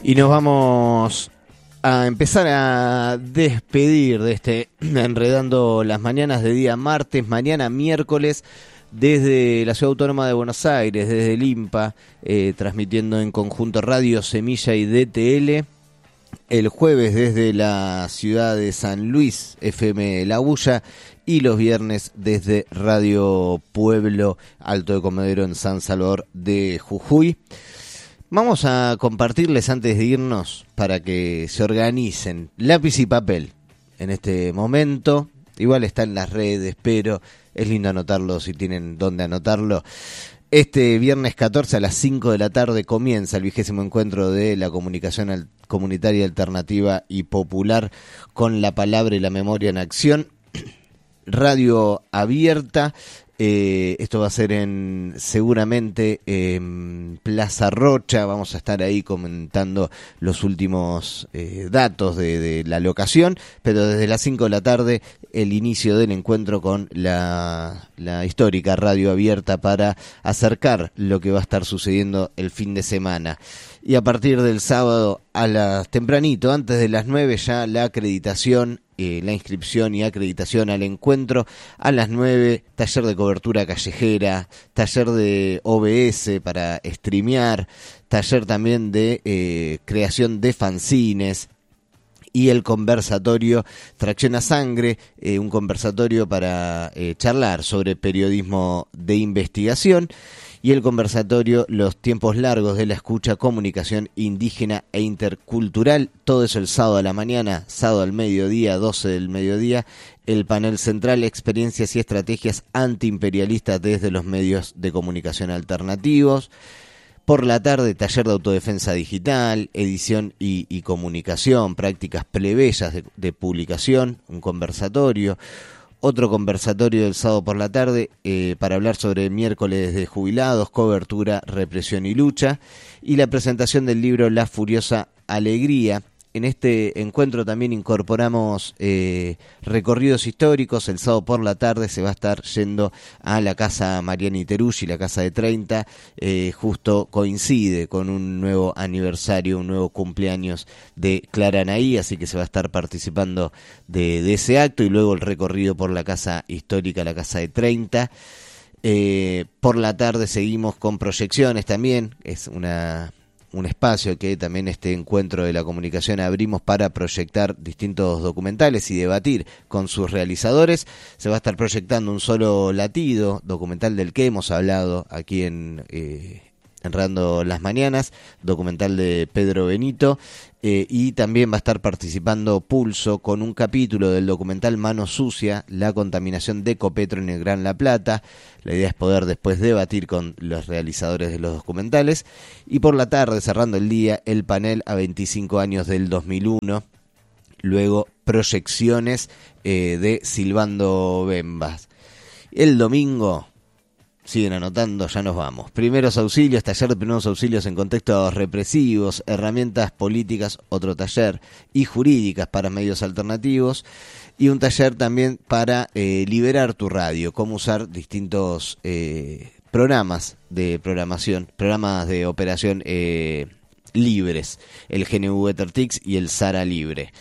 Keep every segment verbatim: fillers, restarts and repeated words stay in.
Y nos vamos a empezar a despedir de este Enredando las Mañanas de día martes, mañana miércoles, desde la Ciudad Autónoma de Buenos Aires, desde el IMPA, eh, transmitiendo en conjunto Radio Semilla y D T L. El jueves desde la ciudad de San Luis, F M La Bulla, y los viernes desde Radio Pueblo Alto de Comedero en San Salvador de Jujuy. Vamos a compartirles antes de irnos para que se organicen lápiz y papel en este momento. Igual está en las redes, pero es lindo anotarlo si tienen dónde anotarlo. Este viernes catorce a las cinco de la tarde comienza el vigésimo encuentro de la comunicación al- comunitaria alternativa y popular con la palabra y la memoria en acción. Radio abierta. Eh, esto va a ser en seguramente en Plaza Rocha. Vamos a estar ahí comentando los últimos eh, datos de, de la locación, pero desde las cinco de la tarde el inicio del encuentro con la, la histórica radio abierta para acercar lo que va a estar sucediendo el fin de semana. Y a partir del sábado a las tempranito, antes de las nueve, ya la acreditación, eh, la inscripción y acreditación al encuentro. A las nueve, taller de cobertura callejera, taller de O B S para streamear, taller también de eh, creación de fanzines, y el conversatorio Tracción a Sangre, eh, un conversatorio para eh, charlar sobre periodismo de investigación, y el conversatorio Los tiempos largos de la escucha, comunicación indígena e intercultural. Todo eso el sábado a la mañana, sábado al mediodía, doce del mediodía. El panel central, experiencias y estrategias antiimperialistas desde los medios de comunicación alternativos. Por la tarde, taller de autodefensa digital, edición y, y comunicación, prácticas plebeyas de, de publicación, un conversatorio. Otro conversatorio el sábado por la tarde eh, para hablar sobre miércoles de jubilados, cobertura, represión y lucha. Y la presentación del libro La Furiosa Alegría. En este encuentro también incorporamos eh, recorridos históricos. El sábado por la tarde se va a estar yendo a la Casa Mariani Teruggi, la Casa de treinta. Eh, justo coincide con un nuevo aniversario, un nuevo cumpleaños de Clara Anaí, así que se va a estar participando de, de ese acto. Y luego el recorrido por la Casa Histórica, la Casa de treinta. Eh, por la tarde seguimos con proyecciones también. Es una... un espacio que también este encuentro de la comunicación abrimos para proyectar distintos documentales y debatir con sus realizadores. Se va a estar proyectando Un Solo Latido, documental del que hemos hablado aquí en eh, Enredando las Mañanas, documental de Pedro Benito, eh, y también va a estar participando Pulso con un capítulo del documental Mano Sucia, la contaminación de Ecopetro en el Gran La Plata. La idea es poder después debatir con los realizadores de los documentales. Y por la tarde, cerrando el día, el panel a veinticinco años del dos mil uno. Luego proyecciones eh, de Silvando Bembas. El domingo, siguen anotando, ya nos vamos. Primeros auxilios, taller de primeros auxilios en contextos represivos, herramientas políticas, otro taller, y jurídicas para medios alternativos. Y un taller también para eh, liberar tu radio, cómo usar distintos eh, programas de programación, programas de operación eh, libres, el G N U EtherTix y el SARA Libre.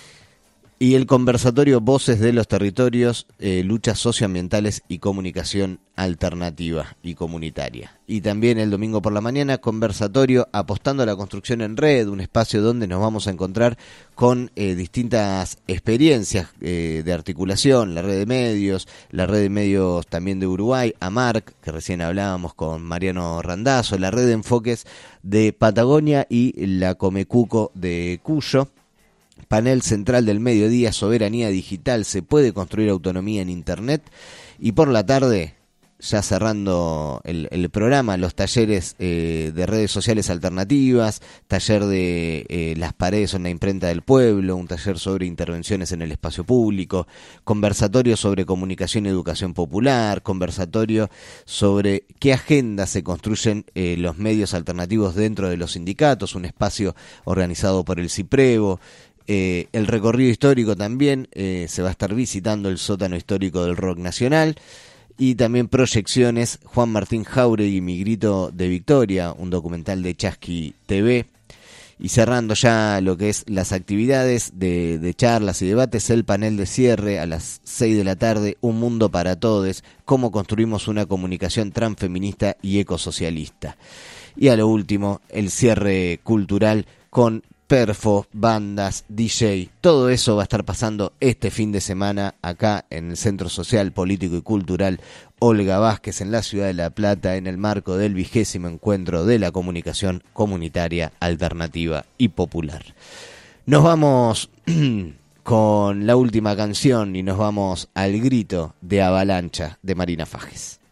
Y el conversatorio Voces de los Territorios, eh, luchas socioambientales y comunicación alternativa y comunitaria. Y también el domingo por la mañana, conversatorio Apostando a la Construcción en Red, un espacio donde nos vamos a encontrar con eh, distintas experiencias eh, de articulación, la red de medios, la red de medios también de Uruguay, AMARC, que recién hablábamos con Mariano Randazzo, la red de enfoques de Patagonia y la Comecuco de Cuyo. Panel central del mediodía, soberanía digital, se puede construir autonomía en Internet. Y por la tarde, ya cerrando el, el programa, los talleres eh, de redes sociales alternativas, taller de eh, las paredes en la imprenta del pueblo, un taller sobre intervenciones en el espacio público, conversatorio sobre comunicación y educación popular, conversatorio sobre qué agendas se construyen eh, los medios alternativos dentro de los sindicatos, un espacio organizado por el CIPREVO. Eh, el recorrido histórico también, eh, se va a estar visitando el sótano histórico del rock nacional. Y también proyecciones, Juan Martín Jauregui, Mi Grito de Victoria, un documental de Chasqui T V. Y cerrando ya lo que es las actividades de, de charlas y debates, el panel de cierre a las seis de la tarde, Un Mundo para Todes, cómo construimos una comunicación transfeminista y ecosocialista. Y a lo último, el cierre cultural con perfo, bandas, D J, todo eso va a estar pasando este fin de semana acá en el Centro Social, Político y Cultural Olga Vázquez en la ciudad de La Plata, en el marco del vigésimo encuentro de la comunicación comunitaria, alternativa y popular. Nos vamos con la última canción y nos vamos al grito de Avalancha de Marina Fajes.